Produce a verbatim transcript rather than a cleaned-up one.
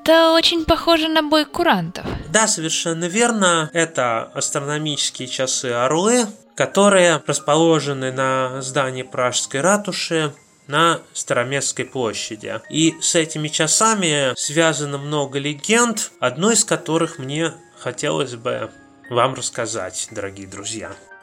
Это очень похоже на бой курантов. Да, совершенно верно. Это астрономические часы «Орлы», которые расположены на здании Пражской ратуши на Староместской площади. И с этими часами связано много легенд, одной из которых мне хотелось бы вам рассказать, дорогие друзья.